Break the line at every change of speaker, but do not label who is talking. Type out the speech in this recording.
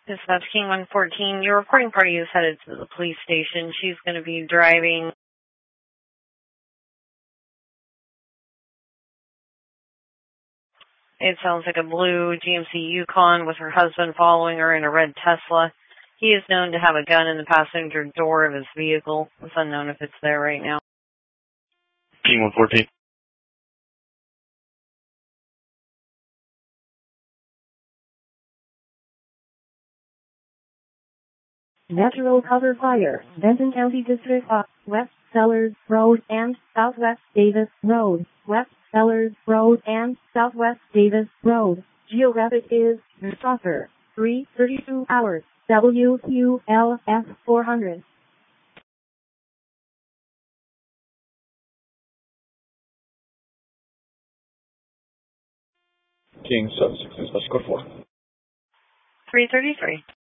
Dispatch King 114, your reporting party is headed to the police station. She's going to be driving. It sounds like a blue GMC Yukon with her husband following her in a red Tesla. He is known to have a gun in the passenger door of his vehicle. It's unknown if it's there right now.
King 114.
Natural cover fire, Benton County District of West Sellers Road and Southwest Davis Road, West Sellers Road and Southwest Davis Road. Geographic is Stalker, 3:32 hours, WQLF 400.
King 76, dispatch code 4.
333.